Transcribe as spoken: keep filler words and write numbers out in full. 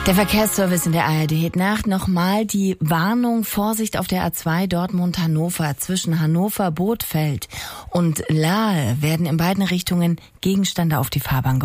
Der Verkehrsservice in der A R D. Nacht nochmal die Warnung, Vorsicht auf der A zwei Dortmund-Hannover. Zwischen Hannover-Bothfeld und Lahe werden in beiden Richtungen Gegenstände auf die Fahrbahn geworfen.